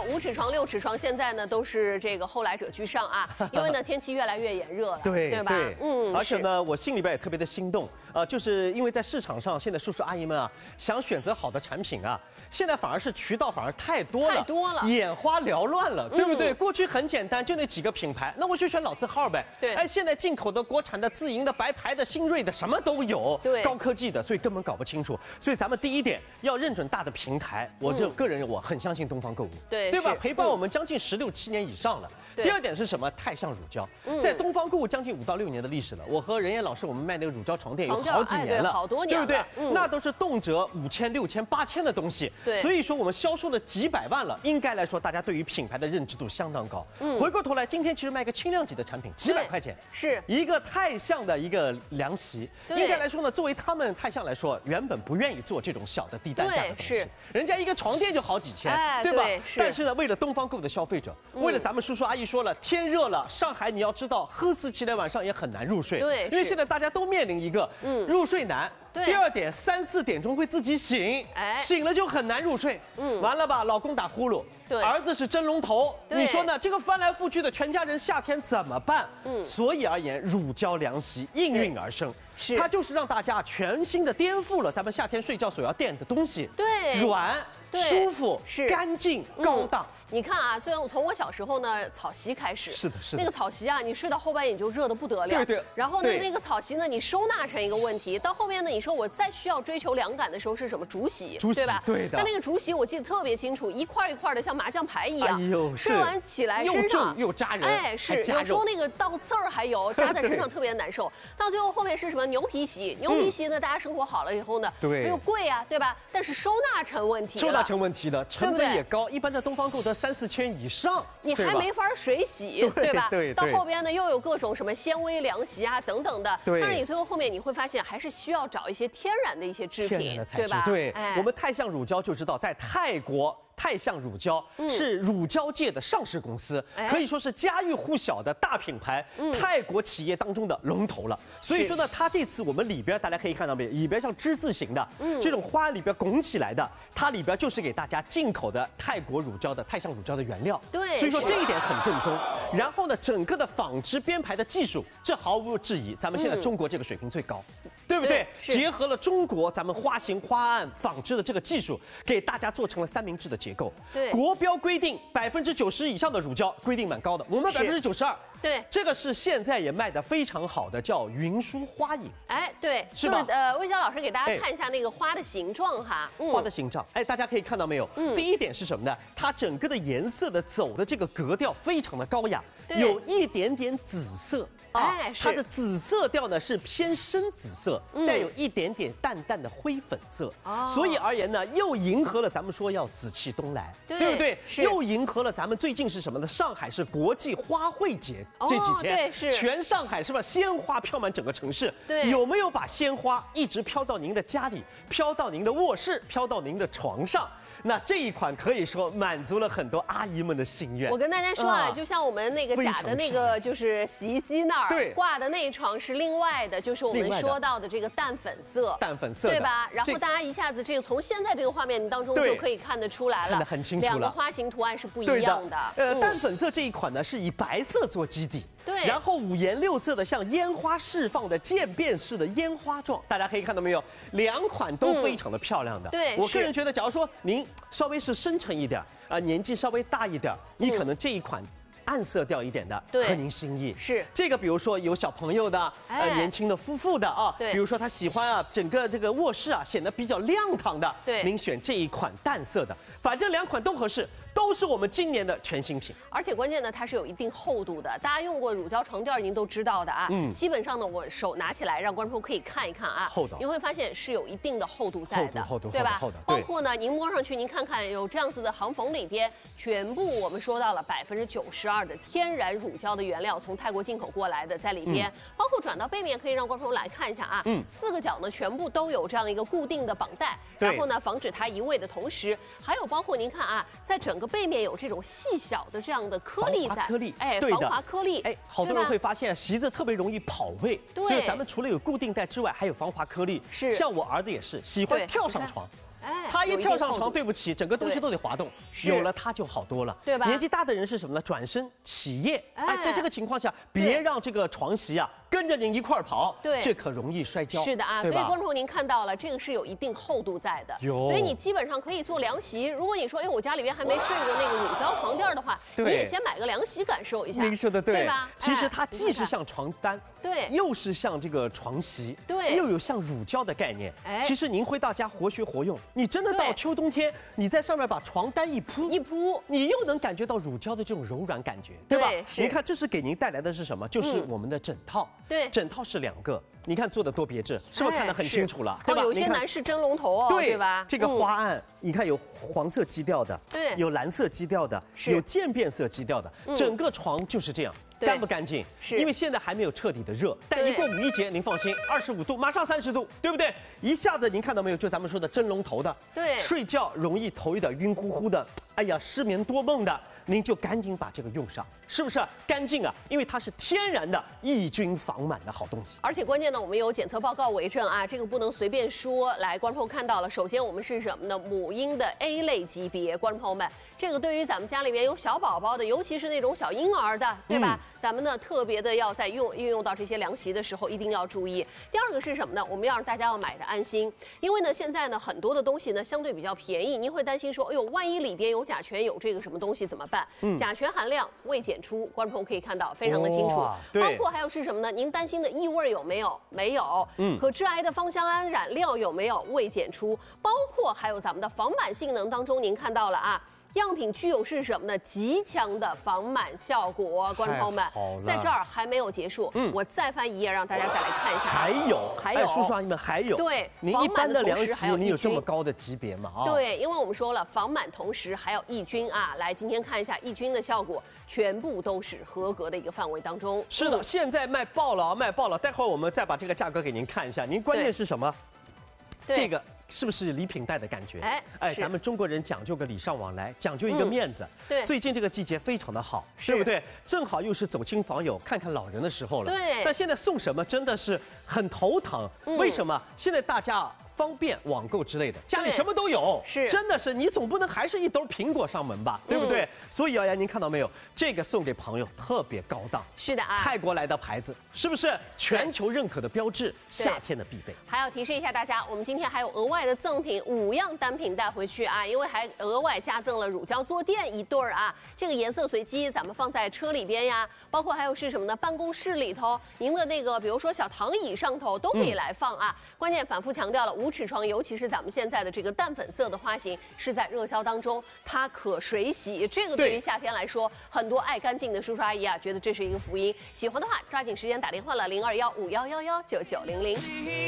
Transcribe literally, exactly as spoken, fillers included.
五尺床、六尺床，现在呢都是这个后来者居上啊，因为呢天气越来越炎热了， 对对吧？ 对， 嗯， 而且呢，我心里边也特别的心动，呃，就是因为在市场上，现在叔叔阿姨们啊，想选择好的产品啊。 现在反而是渠道反而太多了， 太多了， 眼花缭乱了，对不对？嗯、过去很简单，就那几个品牌，那我就选老字号呗。 对， 哎，现在进口的、国产的、自营的、白牌的、新锐的，什么都有。 对， 高科技的，所以根本搞不清楚。所以咱们第一点要认准大的平台，我这个人我很相信东方购物， 对对吧？陪伴我们将近十六七年以上了。 第二点是什么？太象乳胶，在东方购物将近五到六年的历史了。我和任燕老师，我们卖那个乳胶床垫有好几年了， 好多年了， 对不对？那都是动辄五千、六千、八千的东西。 对， 所以说我们销售了几百万了。应该来说，大家对于品牌的认知度相当高。嗯，回过头来，今天其实卖个轻量级的产品，几百块钱， 是一个太象的一个凉席。应该来说呢，作为他们太象来说，原本不愿意做这种小的低单价的东西，人家一个床垫就好几千，对吧？但是呢，为了东方购物的消费者，为了咱们叔叔阿姨说了，天热。 了，上海你要知道，喝死起来晚上也很难入睡。 对， 因为现在大家都面临一个，嗯，入睡难。 对。 第二点，三四点钟会自己醒，哎，醒了就很难入睡。嗯，完了吧，老公打呼噜， 对， 儿子是蒸笼头，你说呢？这个翻来覆去的，全家人夏天怎么办？嗯，所以而言，乳胶凉席应运而生， 是它就是让大家全新的颠覆了咱们夏天睡觉所要垫的东西。 对， 软。 舒服是干净高档、嗯， 你看啊，最从我小时候呢，草席开始， 是的，是的， 那个草席啊，你睡到后半夜就热得不得了， 对对。 然后呢，那个草席呢，你收纳成一个问题，到后面呢，你说我再需要追求凉感的时候是什么？竹席， 竹席对吧？ 对的。 那那个竹席我记得特别清楚，一块一块的像麻将牌一样， 哎呦， 睡完起来身上又扎人， 哎，是有时候那个倒刺儿还有扎在身上特别难受。到最后后面是什么？牛皮席，牛皮席呢，大家生活好了以后呢， 对， 又贵啊，对吧？但是收纳成问题了， 收纳成问题的。 成本也高，一般在东方购得三四千以上， 你还没法水洗，对吧？ 对， 到后边呢又有各种什么纤维凉席啊等等的， 对。 但是你最后后面你会发现，还是需要找一些天然的一些制品，对吧？ 对，我们太象乳胶就知道，在泰国。 太象乳胶是乳胶界的上市公司，可以说是家喻户晓的大品牌，泰国企业当中的龙头了。所以说呢，它这次我们里边大家可以看到没有，里边像之字形的这种花里边拱起来的，它里边就是给大家进口的泰国乳胶的太象乳胶的原料。 对， 所以说这一点很正宗。然后呢，整个的纺织编排的技术，这毫无质疑，咱们现在中国这个水平最高，对不对？结合了中国咱们花型花案纺织的这个技术，给大家做成了三明治的结构。 结构， 对， 国标规定百分之九十以上的乳胶规定蛮高的，我们百分之九十二， 对， 这个是现在也卖的非常好的，叫云舒花影， 哎，对， 是吧？ 呃，魏晓老师给大家看一下那个花的形状哈， 嗯、花的形状，哎，大家可以看到没有？嗯，第一点是什么呢？它整个的颜色的走的这个格调非常的高雅，有一点点紫色。 哎， 它的紫色调呢是偏深紫色，带有一点点淡淡的灰粉色，所以而言呢，又迎合了咱们说要紫气东来，对不对？又迎合了咱们最近是什么呢？上海是国际花卉节这几天， 对，是全上海是吧？鲜花飘满整个城市， 对， 有没有把鲜花一直飘到您的家里，飘到您的卧室，飘到您的床上？ 那这一款可以说满足了很多阿姨们的心愿。 我跟大家说啊，就像我们那个假的那个就是洗衣机那儿挂的那一床是另外的，就是我们说到的这个淡粉色， 淡粉色， 对吧？然后大家一下子这个从现在这个画面当中就可以看得出来了， 看得很清楚了， 两个花型图案是不一样的。 呃，淡粉色这一款呢是以白色做基底。 对， 然后五颜六色的像烟花释放的渐变式的烟花状，大家可以看到没有？两款都非常的漂亮的。 嗯、对， 我个人觉得，假如说您稍微是深沉一点啊、呃，年纪稍微大一点，你可能这一款。 暗色调一点的，合您心意。 是这个，比如说有小朋友的，呃，年轻的夫妇的啊， 对， 比如说他喜欢啊，整个这个卧室啊显得比较亮堂的， 对， 您选这一款淡色的，反正两款都合适。 都是我们今年的全新品， 而且关键呢，它是有一定厚度的。大家用过乳胶床垫，您都知道的啊。嗯，基本上呢，我手拿起来，让观众可以看一看啊。 厚的， 你会发现是有一定的厚度在的， 厚度， 对吧？ 厚的， 包括呢，您摸上去，您看看有这样子的行缝里边，全部我们说到了百分之九十二的天然乳胶的原料，从泰国进口过来的在里边。嗯、包括转到背面，可以让观众来看一下啊。嗯，四个角呢，全部都有这样一个固定的绑带，然后呢，防止它移位的同时，还有包括您看啊，在整个背面有这种。 细小的这样的颗粒在， 颗粒， 哎，防滑颗粒， 哎，好多人会发现席子特别容易跑位， 对， 所以咱们除了有固定带之外，还有防滑颗粒。 是， 像我儿子也是喜欢跳上床。 哎， 他一跳上床，对不起，整个东西都得滑动。有了它就好多了， 对吧？ 年纪大的人是什么呢？转身起夜。哎，在这个情况下，别让这个床席啊跟着您一块儿跑， 对， 这可容易摔跤。 是的啊，所以观众您看到了，这个是有一定厚度在的，所以你基本上可以做凉席。如果你说，哎，我家里边还没睡过那个乳胶床垫的话，你也先买个凉席感受一下。 您说的对， 对吧？ 其实它既是像床单， 对， 又是像这个床席， 对， 又有像乳胶的概念。 哎， 其实您回到家活学活用，你真的到秋冬天，你在上面把床单一铺一铺， 你又能感觉到乳胶的这种柔软感觉，对吧？您看，这是给您带来的是什么？就是我们的枕套。 对， 枕套是两个，你看做的多别致，是不是看得很清楚了？对吧？ 有些男士蒸笼头哦，对吧？ 这个花案，你看有黄色基调的， 对， 有蓝色基调的，有渐变色基调的，整个床就是这样。干不干净？ 是， 因为现在还没有彻底的热，但一过五一节，您放心，二十五度马上三十度，对不对？一下子您看到没有？就咱们说的蒸笼头的， 对， 睡觉容易头有点晕乎乎的，哎呀，失眠多梦的，您就赶紧把这个用上，是不是？干净啊，因为它是天然的抑菌防螨的好东西。 而且关键呢，我们有检测报告为证啊，这个不能随便说。来，观众看到了，首先我们是什么呢？母婴的 A 类级别，观众朋友们，这个对于咱们家里面有小宝宝的，尤其是那种小婴儿的，对吧？嗯，咱们呢特别的要在用运用到这些凉席的时候，一定要注意。第二个是什么呢？我们要让大家要买的安心，因为呢现在呢很多的东西呢相对比较便宜，您会担心说，哎呦，万一里边有甲醛有这个什么东西怎么办？嗯，甲醛含量未检出，观众朋友可以看到非常的清楚。包括还有是什么呢？您担心的异味有没有？没有。嗯，可致癌的芳香胺染料有没有？未检出。包括还有咱们的防螨性能当中，您看到了啊。样品具有是什么呢？极强的防螨效果，观众朋友们，在这儿还没有结束。嗯，我再翻一页，让大家再来看一下。 还有， 还有， 叔叔阿姨们还有。 对， 您一般的凉席，您有这么高的级别吗？啊， 对，因为我们说了，防螨同时还有抑菌啊。来，今天看一下抑菌的效果，全部都是合格的一个范围当中。 是的，现在卖爆了，卖爆了。待会儿我们再把这个价格给您看一下。您关键是什么？这个。是不是礼品袋的感觉？哎哎，咱们中国人讲究个礼尚往来，讲究一个面子。 对， 最近这个季节非常的好，对不对？正好又是走亲访友、看看老人的时候了。 对。 但现在送什么真的是很头疼，为什么？现在大家方便网购之类的，家里什么都有， 是， 真的是你总不能还是一兜苹果上门吧，对不对？所以瑶瑶，您看到没有？这个送给朋友特别高档。 是的啊， 泰国来的牌子，是不是全球认可的标志？夏天的必备。 还要提示一下大家，我们今天还有额外的赠品五样单品带回去啊，因为还额外加赠了乳胶坐垫一对儿啊，这个颜色随机，咱们放在车里边呀，包括还有是什么呢？办公室里头，您的那个比如说小躺椅上头都可以来放啊。嗯、关键反复强调了，无齿床，尤其是咱们现在的这个淡粉色的花型是在热销当中，它可水洗，这个对于夏天来说，很多爱干净的叔叔阿姨啊，觉得这是一个福音。喜欢的话，抓紧时间打电话了，零二幺五幺幺幺九九零零。